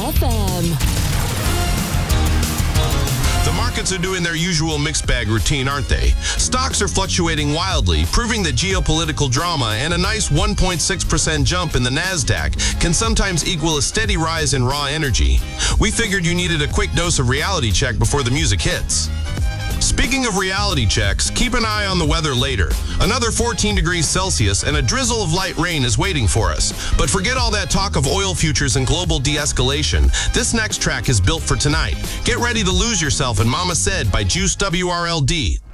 FM. The markets are doing their usual mixed bag routine, aren't they? Stocks are fluctuating wildly, proving that geopolitical drama and a nice 1.6% jump in the NASDAQ can sometimes equal a steady rise in raw energy. We figured you needed a quick dose of reality check before the music hits. Speaking of reality checks, keep an eye on the weather later. Another 14 degrees Celsius and a drizzle of light rain is waiting for us. But forget all that talk of oil futures and global de-escalation. This next track is built for tonight. Get ready to lose yourself in Mama Said by Juice WRLD.